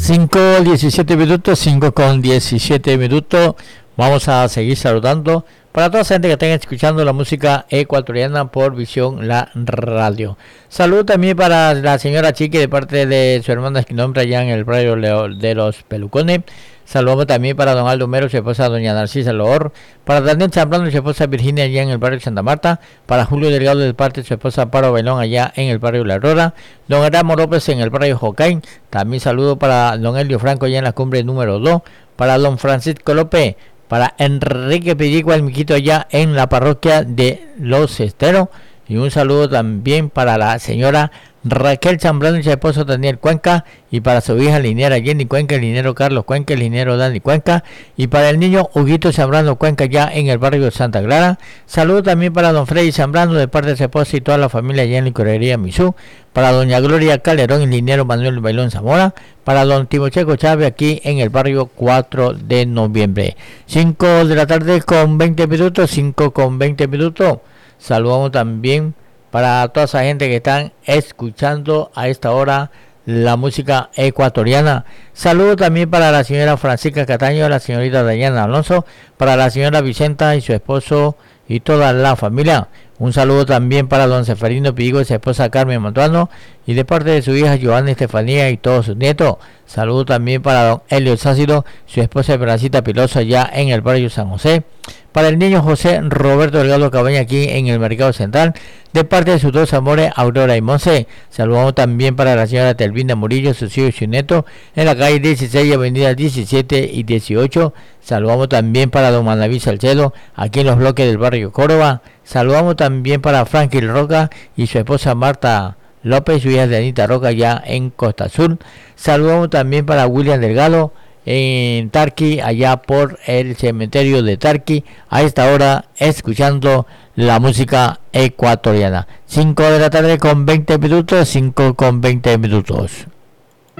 5:17, 5:17. Vamos a seguir saludando para toda la gente que estén escuchando la música ecuatoriana por Visión La Radio. Saludo también para la señora Chiqui de parte de su hermana Esquinombre allá en el barrio de los Pelucones. Saludamos también para don Aldo Mero, su esposa doña Narcisa Loor, para Daniel Zambrano y su esposa Virginia allá en el barrio de Santa Marta, para Julio Delgado de parte de su esposa Paro Bailón allá en el barrio La Aurora, don Aramo López en el barrio Jocain. También saludo para don Elio Franco allá en la cumbre número 2, para don Francisco López, para Enrique Pillico Almiquito allá en la parroquia de Los Esteros, y un saludo también para la señora Raquel Zambrano y su esposo Daniel Cuenca, y para su hija Linera Jenny Cuenca, el linero Carlos Cuenca, el linero Dani Cuenca, y para el niño Huguito Zambrano Cuenca ya en el barrio de Santa Clara. Saludo también para don Freddy Zambrano de parte de su esposa y toda la familia allá en la Correría Misú, para doña Gloria Calderón y el linero Manuel Bailón Zamora, para don Timocheco Chávez aquí en el barrio 4 de noviembre. 5 de la tarde con 20 minutos, 5:20. Saludamos también para toda esa gente que están escuchando a esta hora la música ecuatoriana. Saludo también para la señora Francisca Cataño, la señorita Dayana Alonso, para la señora Vicenta y su esposo y toda la familia. Un saludo también para don Seferino Pigo y su esposa Carmen Montuano, y de parte de su hija Giovanna Estefanía y todos sus nietos. Saludo también para don Elio Sácido, su esposa Bernacita Piloso allá en el barrio San José. Para el niño José Roberto Delgado Cabaña aquí en el Mercado Central, de parte de sus dos amores Aurora y Monse. Saludamos también para la señora Telvina Murillo, sus hijos y su nieto, en la calle 16, avenida 17 y 18. Saludamos también para don Manaví Salcedo, aquí en los bloques del barrio Córdoba. Saludamos también para Franklin Roca y su esposa Marta López, su hija de Anita Roca ya en Costa Azul. Saludamos también para William Delgado en Tarqui, allá por el cementerio de Tarqui, a esta hora escuchando la música ecuatoriana. 5 de la tarde con 20 minutos, 5:20.